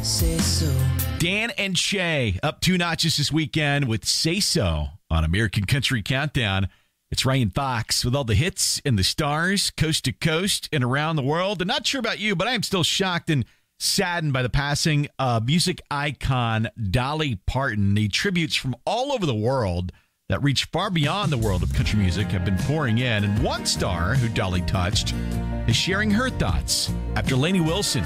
Say so. Dan and Shay up 2 notches this weekend with Say So on American Country Countdown. It's Ryan Fox with all the hits and the stars, coast to coast and around the world. And not sure about you, but I am still shocked and saddened by the passing of music icon Dolly Parton. The tributes from all over the world that reach far beyond the world of country music have been pouring in. And one star who Dolly touched is sharing her thoughts after Lainey Wilson